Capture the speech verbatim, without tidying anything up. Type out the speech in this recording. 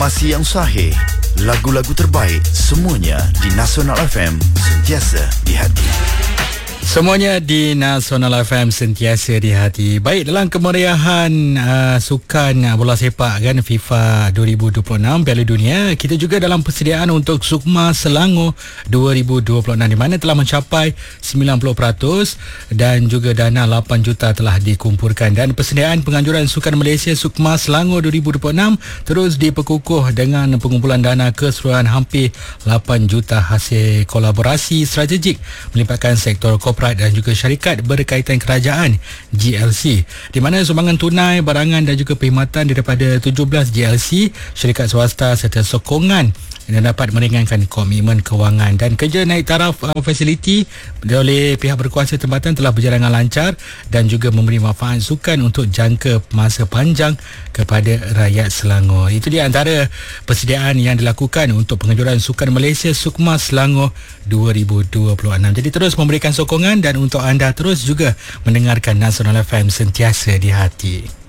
Informasi yang sahih, lagu-lagu terbaik, semuanya di Nasional F M, sentiasa di hati. Semuanya di Nasional F M, sentiasa di hati. Baik, dalam kemeriahan uh, sukan bola sepak kan FIFA dua ribu dua puluh enam Piala Dunia, kita juga dalam persediaan untuk Sukma Selangor dua ribu dua puluh enam di mana telah mencapai sembilan puluh peratus dan juga dana lapan juta telah dikumpulkan. Dan persediaan penganjuran sukan Malaysia Sukma Selangor dua ribu dua puluh enam terus diperkukuh dengan pengumpulan dana keseluruhan hampir lapan juta hasil kolaborasi strategik melibatkan sektor korporat dan juga syarikat berkaitan kerajaan G L C, di mana sumbangan tunai, barangan dan juga perkhidmatan daripada tujuh belas G L C, syarikat swasta serta sokongan yang dapat meringankan komitmen kewangan. Dan kerja naik taraf uh, fasiliti oleh pihak berkuasa tempatan telah berjalan dengan lancar dan juga memberi manfaat sukan untuk jangka masa panjang kepada rakyat Selangor. Itu di antara persediaan yang dilakukan untuk penganjuran sukan Malaysia Sukma Selangor dua ribu dua puluh enam. Jadi terus memberikan sokongan dan untuk anda terus juga mendengarkan Nasional F M, sentiasa di hati.